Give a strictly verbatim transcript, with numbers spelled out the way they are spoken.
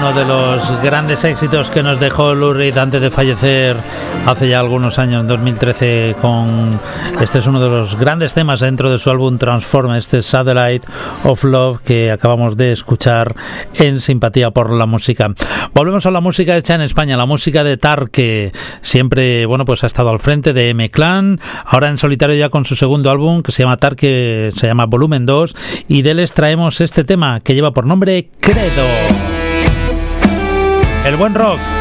uno de los grandes éxitos que nos dejó Lou Reed antes de fallecer hace ya algunos años, en dos mil trece, con este es uno de los grandes temas dentro de su álbum Transform, este Satellite of Love que acabamos de escuchar en Simpatía por la Música. Volvemos a la música hecha en España, la música de Tar, que siempre, bueno, pues ha estado al frente de M-Clan, ahora en solitario ya con su segundo álbum que se llama Tar, que se llama Volumen dos, y de él les traemos este tema que lleva por nombre Credo. El buen rock